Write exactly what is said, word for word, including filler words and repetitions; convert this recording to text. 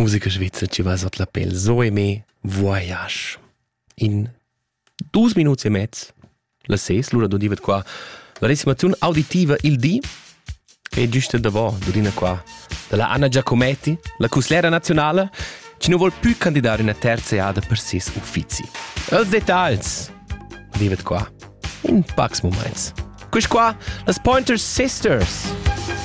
Musica svizra ci va sotto la pelle. Zoe me voyage. In dus minuti e mezz, la ses, l'ora do divet qua la resimazione auditiva il di e giusto davò, do dina qua della Anna Giacometti, la cuslera nazionale, ci non vuol più candidare in una terza eada per sis uffizi. Els dettagls, divet qua, in pax moments. Quis qua, las Pointer Sisters.